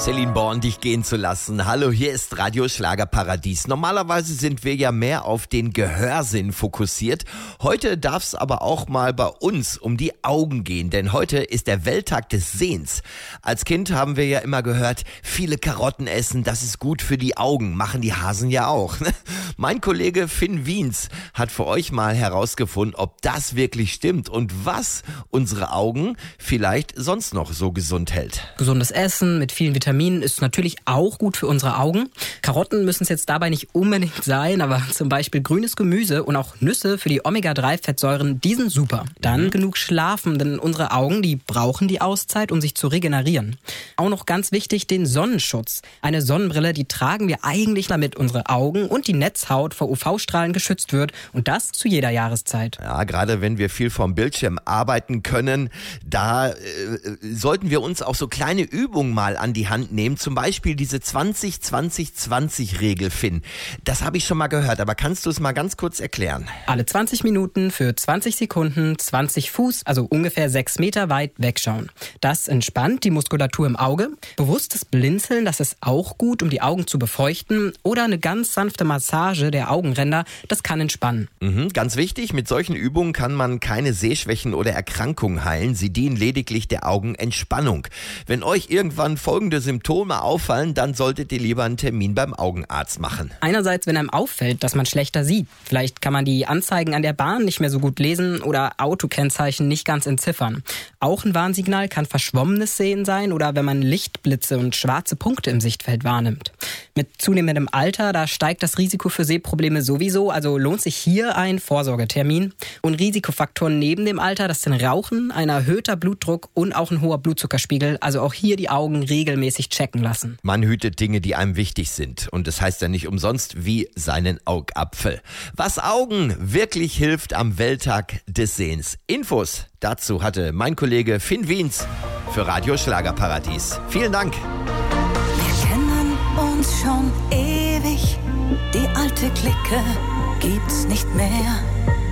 Celine Born, dich gehen zu lassen. Hallo, hier ist Radio Schlagerparadies. Normalerweise sind wir ja mehr auf den Gehörsinn fokussiert. Heute darf es aber auch mal bei uns um die Augen gehen, denn heute ist der Welttag des Sehens. Als Kind haben wir ja immer gehört, viele Karotten essen, das ist gut für die Augen. Machen die Hasen ja auch. Mein Kollege Finn Wiens hat für euch mal herausgefunden, ob das wirklich stimmt und was unsere Augen vielleicht sonst noch so gesund hält. Gesundes Essen mit vielen Vitaminen ist natürlich auch gut für unsere Augen. Karotten müssen es jetzt dabei nicht unbedingt sein, aber zum Beispiel grünes Gemüse und auch Nüsse für die Omega-3-Fettsäuren, die sind super. Dann genug schlafen, denn unsere Augen, die brauchen die Auszeit, um sich zu regenerieren. Auch noch ganz wichtig, den Sonnenschutz. Eine Sonnenbrille, die tragen wir eigentlich, damit unsere Augen und die Netzhaut vor UV-Strahlen geschützt wird und das zu jeder Jahreszeit. Ja, gerade wenn wir viel vom Bildschirm arbeiten können, da sollten wir uns auch so kleine Übungen mal an die Hand nehmen. Zum Beispiel diese 20-20-20-Regel, Finn. Das habe ich schon mal gehört, aber kannst du es mal ganz kurz erklären? Alle 20 Minuten für 20 Sekunden 20 Fuß, also ungefähr 6 Meter weit wegschauen. Das entspannt die Muskulatur im Auge. Bewusstes Blinzeln, das ist auch gut, um die Augen zu befeuchten. Oder eine ganz sanfte Massage der Augenränder, das kann entspannen. Ganz wichtig, mit solchen Übungen kann man keine Sehschwächen oder Erkrankungen heilen. Sie dienen lediglich der Augenentspannung. Wenn euch irgendwann folgende Symptome auffallen, dann solltet ihr lieber einen Termin beim Augenarzt machen. Einerseits, wenn einem auffällt, dass man schlechter sieht. Vielleicht kann man die Anzeigen an der Bahn nicht mehr so gut lesen oder Autokennzeichen nicht ganz entziffern. Auch ein Warnsignal kann verschwommenes Sehen sein oder wenn man Lichtblitze und schwarze Punkte im Sichtfeld wahrnimmt. Mit zunehmendem Alter, da steigt das Risiko für Sehprobleme sowieso, also lohnt sich hier ein Vorsorgetermin. Und Risikofaktoren neben dem Alter, das sind Rauchen, ein erhöhter Blutdruck und auch ein hoher Blutzuckerspiegel, also auch hier die Augen regelmäßig checken lassen. Man hütet Dinge, die einem wichtig sind. Und das heißt ja nicht umsonst wie seinen Augapfel. Was Augen wirklich hilft am Welttag des Sehens. Infos dazu hatte mein Kollege Finn Wiens für Radio Schlagerparadies. Vielen Dank. Wir kennen uns schon ewig. Die alte Clique gibt's nicht mehr.